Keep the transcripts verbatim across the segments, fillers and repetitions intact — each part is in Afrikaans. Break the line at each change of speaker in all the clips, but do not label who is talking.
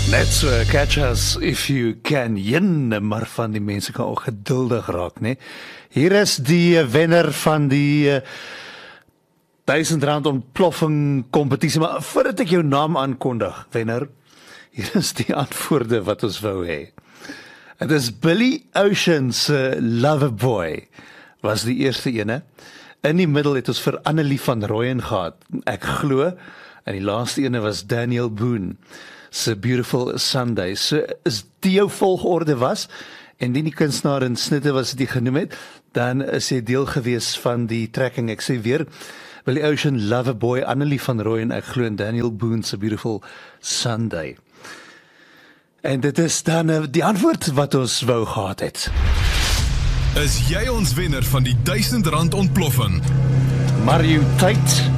Net so, catch us if you can yin, maar van die mense kan ook geduldig raak, nee. Hier is die wenner van die uh, duisend rand ontploffing kompetisie, maar voordat ek jou naam aankondig, wenner, hier is die antwoorde wat ons wou hê. Het is Billy Ocean se Loverboy, was die eerste ene. In die middel het ons vir Annelie van Rooyen gehad, ek glo, en die laaste ene was Daniel Boone se Beautiful Sunday. So is die jou volgorde was, en die nie kunstenaar in snitte was die genoem het, dan is hy deel gewees van die trekking. Ek sê weer, Billy Ocean, Loverboy, Annelie van Rooyen, ek glo en Daniel Boone se Beautiful Sunday. En dit is dan uh, die antwoord wat ons wou gehad het.
Is jy ons wenner van die duisend rand ontploffing?
Mario Tait.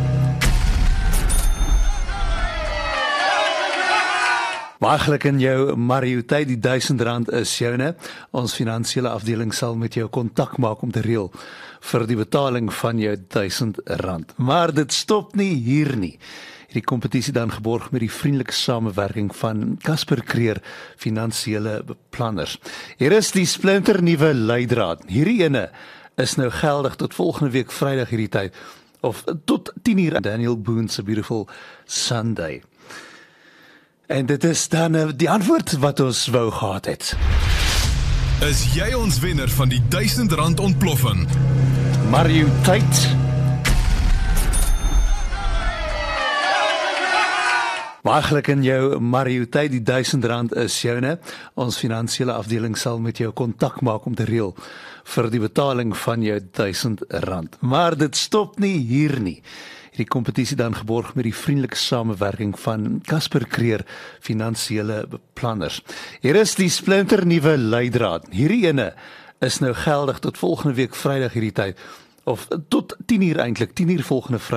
Waaglik in jou Mario Tait, die duisend rand is joune. Ons finansiële afdeling sal met jou kontak maak om te reël vir die betaling van jou duisend rand. Maar dit stop nie hier nie. Hierdie kompetisie dan geborg met die vriendelike samewerking van Casper Creer, finansiële beplanners. Hier is die splinter nuwe leidraad. Hierdie ene is nou geldig tot volgende week Vrydag hierdie tyd, of tot tien uur, Daniel Boone se Beautiful Sunday. En dit is dan uh, die antwoord wat ons wou gehad het.
Is jy ons wenner van die duisend rand ontploffing?
Mario Tait. Waaglik in jou Mario Tait, die duisend rand is joune. Ons finansiële afdeling sal met jou kontak maak om te reël vir die betaling van jou duisend rand. Maar dit stop nie hier nie. Die kompetisie dan geborg met die vriendelike samewerking van Casper Creer, finansiële beplanners. Hier is die splinter nuwe leidraad. Hierdie ene is nou geldig tot volgende week Vrydag hierdie tyd, of tot tien uur eintlik, tien uur volgende Vrydag.